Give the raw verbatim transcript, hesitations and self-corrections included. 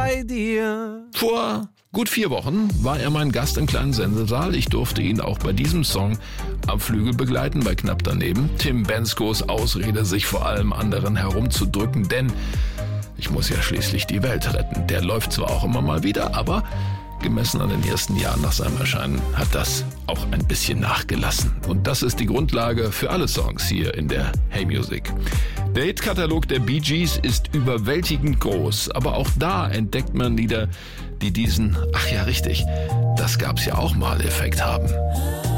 bei dir. Vor gut vier Wochen war er mein Gast im kleinen Sendesaal. Ich durfte ihn auch bei diesem Song am Flügel begleiten, bei Knapp daneben. Tim Bendzkos Ausrede, sich vor allem anderen herumzudrücken, denn ich muss ja schließlich die Welt retten. Der läuft zwar auch immer mal wieder, aber gemessen an den ersten Jahren nach seinem Erscheinen hat das auch ein bisschen nachgelassen. Und das ist die Grundlage für alle Songs hier in der Hey Music. Der Hitkatalog der Bee Gees ist überwältigend groß, aber auch da entdeckt man Lieder, die diesen, ach ja richtig, das gab's ja auch mal Effekt haben.